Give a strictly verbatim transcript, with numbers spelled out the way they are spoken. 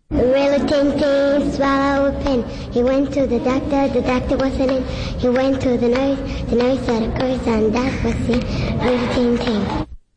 Really ting ting, swallow a pin. He went to the doctor, the doctor wasn't in. He went to the nurse, the nurse said of course, and that was it. Really ting ting.